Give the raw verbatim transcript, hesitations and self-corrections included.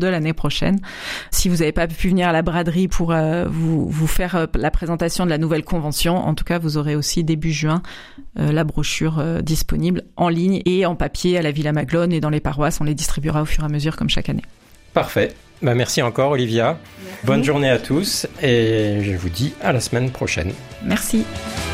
de l'année prochaine. Si vous n'avez pas pu venir à la braderie pour euh, vous, vous faire euh, la présentation de la nouvelle convention, en tout cas, vous aurez aussi début juin euh, la brochure euh, disponible en ligne et en papier à la Villa Maglone et dans les paroisses. On les distribuera au fur et à mesure comme chaque année. Parfait. Bah, merci encore, Olivia. Merci. Bonne journée à tous et je vous dis à la semaine prochaine. Merci.